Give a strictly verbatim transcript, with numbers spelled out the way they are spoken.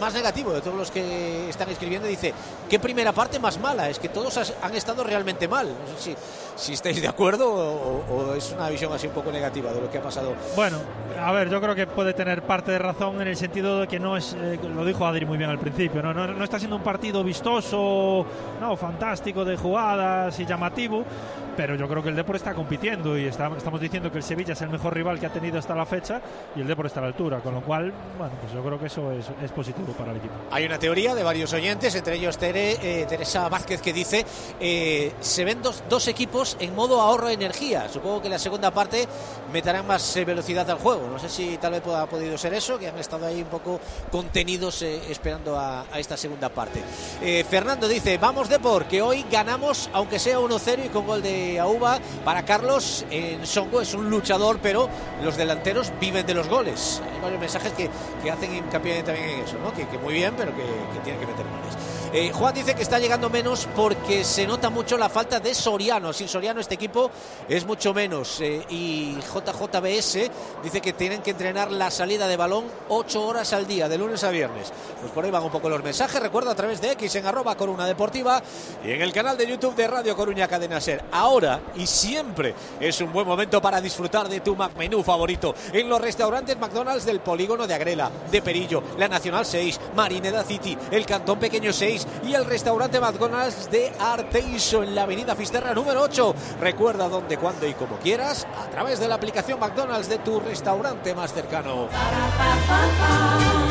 más negativo de todos los que están escribiendo. Dice, ¿qué primera parte más mala? Es que todos has, han estado realmente mal. No sé si, si estáis de acuerdo o, o es una visión así un poco negativa de lo que ha pasado. Bueno, a ver, yo creo que puede tener parte de razón en el sentido de que no es, eh, lo dijo Adri muy bien al principio, ¿no? No, no está siendo un partido vistoso, no, fantástico de jugadas y llamativo, pero yo creo que el Depor está compitiendo y está, estamos diciendo que el Sevilla es el mejor rival que ha tenido hasta la fecha y el Depor está a la altura, con lo cual, bueno, pues yo creo que eso es, es positivo para el equipo. Hay una teoría de varios oyentes, entre ellos Tere, eh, Teresa Vázquez, que dice eh, se ven dos, dos equipos en modo ahorro de energía. Supongo que en la segunda parte meterán más eh, velocidad al juego. No sé si tal vez ha podido ser eso, que han estado ahí un poco contenidos eh, esperando a, a esta segunda parte. Eh, Fernando dice, vamos Depor, que hoy ganamos, aunque sea uno cero y con gol de Auba. Para Carlos, en Songo es un luchador, pero los delanteros viven de los goles. Hay varios mensajes que, que hacen hincapié también en eso, ¿no? Que, que muy bien, pero que, que tienen que meter goles. Eh, Juan dice que está llegando menos porque se nota mucho la falta de Soriano. Sin Soriano este equipo es mucho menos. Eh, y J J B S dice que tienen que entrenar la salida de balón ocho horas al día, de lunes a viernes. Pues por ahí van un poco los mensajes. Recuerda a través de X en arroba Coruna Deportiva y en el canal de YouTube de Radio Coruña Cadena Ser. Ahora y siempre es un buen momento para disfrutar de tu McMenú favorito en los restaurantes McDonald's del Polígono de Agrela, de Perillo, la Nacional seis, Marineda City, el Cantón Pequeño seis y el restaurante McDonald's de Arteixo en la avenida Fisterra número ocho. Recuerda dónde, cuándo y como quieras a través de la aplicación McDonald's de tu restaurante más cercano.